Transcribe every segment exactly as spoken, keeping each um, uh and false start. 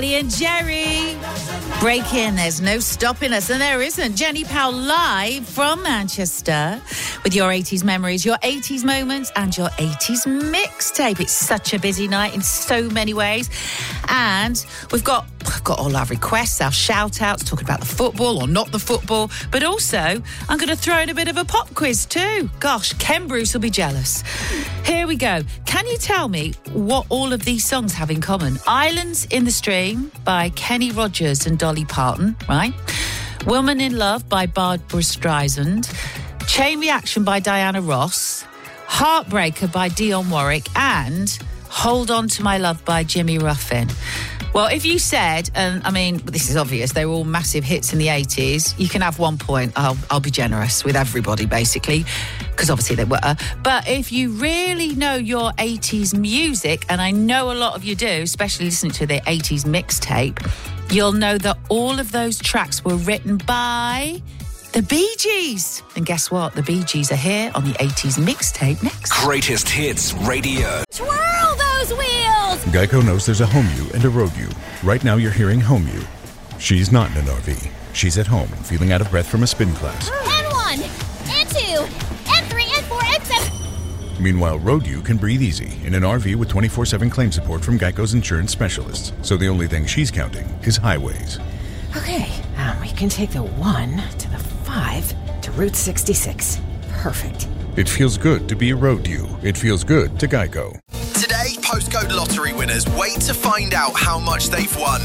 Lee and Jerry. Break in, there's no stopping us, and there isn't. Jenny Powell live from Manchester with your eighties memories, your eighties moments, and your eighties mixtape. It's such a busy night in so many ways. And we've got, we've got all our requests, our shout-outs, talking about the football or not the football. But also, I'm going to throw in a bit of a pop quiz too. Gosh, Ken Bruce will be jealous. Here we go. Can you tell me what all of these songs have in common? Islands in the Stream by Kenny Rogers and Dolly Parton, right? Woman in Love by Barbra Streisand. Chain Reaction by Diana Ross. Heartbreaker by Dionne Warwick. And Hold On to My Love by Jimmy Ruffin. Well, if you said, and I mean, this is obvious, they were all massive hits in the eighties, you can have one point. I'll, I'll be generous with everybody, basically, because obviously they were. But if you really know your eighties music, and I know a lot of you do, especially listening to the eighties mixtape, you'll know that all of those tracks were written by the Bee Gees. And guess what? The Bee Gees are here on the eighties mixtape next. Greatest Hits Radio. Twirl those wheels! Geico knows there's a home you and a road you. Right now you're hearing home you. She's not in an R V. She's at home, feeling out of breath from a spin class. And one, and two, and three, and four, and seven. Meanwhile, road you can breathe easy in an R V with twenty-four seven claim support from Geico's insurance specialists. So the only thing she's counting is highways. Okay, um, we can take the one to the five to Route sixty-six. Perfect. It feels good to be a road you. It feels good to Geico. Today, postcode lottery winners wait to find out how much they've won.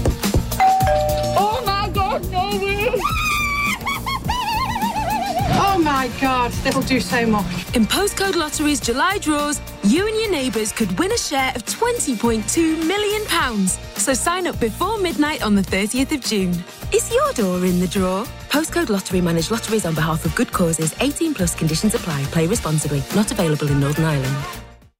Oh my God, no way! Oh my God, that'll do so much. In Postcode Lottery's July draws, you and your neighbours could win a share of twenty point two million pounds. So sign up before midnight on the thirtieth of June. Is your door in the draw? Postcode Lottery manage lotteries on behalf of good causes. eighteen plus conditions apply. Play responsibly. Not available in Northern Ireland.